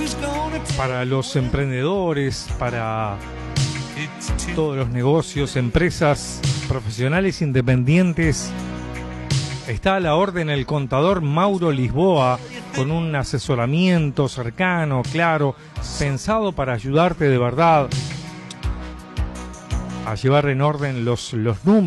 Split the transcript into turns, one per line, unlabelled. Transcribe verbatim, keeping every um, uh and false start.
para los emprendedores, para todos los negocios, empresas, profesionales independientes. Está a la orden el contador Mauro Lisboa, con un asesoramiento cercano, claro, pensado para ayudarte de verdad a llevar en orden los, los números.